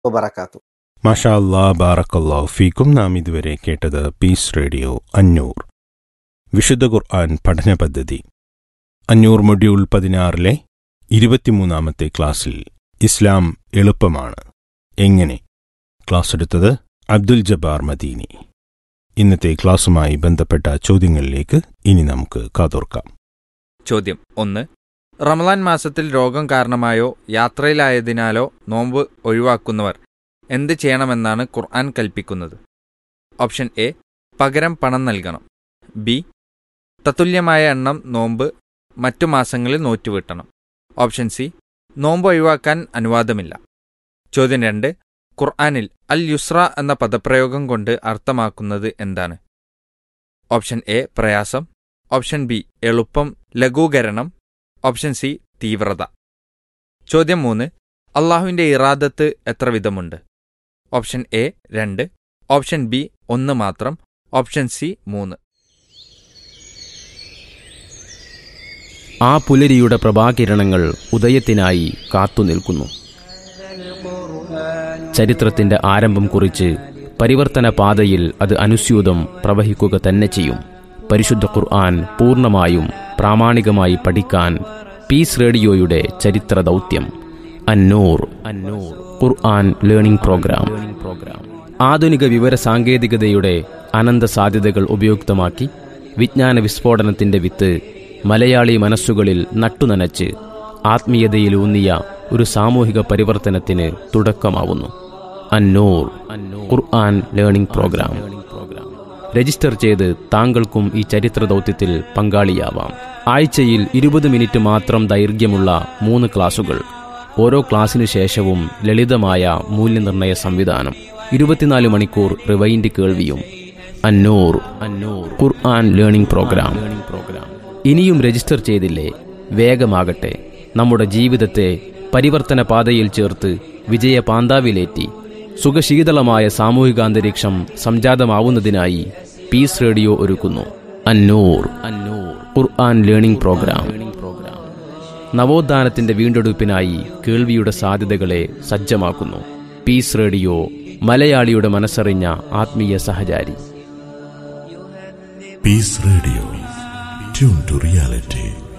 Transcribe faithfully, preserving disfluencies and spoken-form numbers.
വബറകാത്തു. മാഷാ അല്ലാ, ബാറക്കല്ലാഹു ഫീക്കും. നാം ഇതുവരെ കേട്ടത് പീസ് റേഡിയോ അഞ്ഞൂർ വിശുദ്ധ ഖുർആൻ പഠന പദ്ധതി. അഞ്ഞൂർ മൊഡ്യൂൾ പതിനാറിലെ ഇരുപത്തിമൂന്നാമത്തെ ക്ലാസ്സിൽ ഇസ്ലാം എളുപ്പമാണ് എങ്ങനെ ക്ലാസ് എടുത്തത് അബ്ദുൽ ജബ്ബാർ മദീനി. ഇന്നത്തെ ക്ലാസുമായി ബന്ധപ്പെട്ട ചോദ്യങ്ങളിലേക്ക് ഇനി നമുക്ക് കാതോർക്കാം. ചോദ്യം ഒന്ന്. റമളാൻ മാസത്തിൽ രോഗം കാരണമായോ യാത്രയിലായതിനാലോ നോമ്പ് ഒഴിവാക്കുന്നവർ എന്ത് ചെയ്യണമെന്നാണ് ഖുർആൻ കൽപ്പിക്കുന്നത്? ഓപ്ഷൻ എ, പകരം പണം നൽകണം. ബി, തത്തുല്യമായ എണ്ണം നോമ്പ് മറ്റു മാസങ്ങളിൽ നോറ്റുവീട്ടണം. ഓപ്ഷൻ സി, നോമ്പ് ഒഴിവാക്കാൻ അനുവാദമില്ല. ചോദ്യം രണ്ട്. ഖുർആനിൽ അൽ യുസ്ര എന്ന പദപ്രയോഗം കൊണ്ട് അർത്ഥമാക്കുന്നത് എന്താണ്? ഓപ്ഷൻ എ, പ്രയാസം. ഓപ്ഷൻ ബി, എളുപ്പം, ലഘൂകരണം. ഓപ്ഷൻ സി, തീവ്രത. ചോദ്യം മൂന്ന്. അള്ളാഹുവിൻ്റെ ഇറാദത്ത് എത്ര വിധമുണ്ട്? ഓപ്ഷൻ എ, രണ്ട്. ഓപ്ഷൻ ബി, ഒന്ന് മാത്രം. ഓപ്ഷൻ സി, മൂന്ന്. ആ പുലരിയുടെ പ്രഭാകിരണങ്ങൾ ഉദയത്തിനായി കാത്തുനിൽക്കുന്നു. ചരിത്രത്തിന്റെ ആരംഭം കുറിച്ച് പരിവർത്തന പാതയിൽ അത് അനുസ്യൂതം പ്രവഹിക്കുക തന്നെ ചെയ്യും. പരിശുദ്ധ ഖുർആൻ പൂർണ്ണമായും പ്രാമാണികമായി പഠിക്കാൻ പീസ് റേഡിയോയുടെ ചരിത്ര ദൗത്യം അന്നൂർ അന്നൂർ ഖുർആൻ ലേണിംഗ് പ്രോഗ്രാം. ആധുനിക വിവര സാങ്കേതികതയുടെ അനന്ത സാധ്യതകൾ ഉപയുക്തമാക്കി വിജ്ഞാന വിസ്ഫോടനത്തിന്റെ വിത്ത് മലയാളി മനസ്സുകളിൽ നട്ടുനനച്ച് ആത്മീയതയിലൂന്നിയ ഒരു സാമൂഹിക പരിവർത്തനത്തിന് തുടക്കമാവുന്നു. അന്നൂർ ഖുർആൻ ലേണിംഗ് പ്രോഗ്രാം. രജിസ്റ്റർ ചെയ്ത് താങ്കൾക്കും ഈ ചരിത്ര ദൗത്യത്തിൽ പങ്കാളിയാവാം. ആഴ്ചയിൽ ഇരുപത് മിനിറ്റ് മാത്രം ദൈർഘ്യമുള്ള മൂന്ന് ക്ലാസുകൾ. ഓരോ ക്ലാസ്സിനു ശേഷവും ലളിതമായ മൂല്യനിർണ്ണയ സംവിധാനം. ഇരുപത്തിനാല് മണിക്കൂർ റിവൈൻഡ് കേൾവിയും. അന്നൂർ അന്നൂർ ഖുർആൻ ലേണിംഗ് പ്രോഗ്രാം. ഇനിയും രജിസ്റ്റർ ചെയ്തില്ലേ? വേഗമാകട്ടെ. നമ്മുടെ ജീവിതത്തെ പരിവർത്തന പാതയിൽ ചേർത്ത് വിജയ പാന്താവിലേറ്റി സുഖശീതളമായ സാമൂഹികാന്തരീക്ഷം സംജാതമാവുന്നതിനായി പീസ് റേഡിയോ ഒരുക്കുന്നു അന്നൂർ അന്നൂർ ഖുർആൻ ലേണിംഗ് പ്രോഗ്രാം. നവോത്ഥാനത്തിന്റെ വീണ്ടെടുപ്പിനായി കേൾവിയുടെ സാധ്യതകളെ സജ്ജമാക്കുന്നു. പീസ് റേഡിയോ, മലയാളിയുടെ മനസ്സറിഞ്ഞ ആത്മീയ സഹചാരി. Piece radio, tune to reality.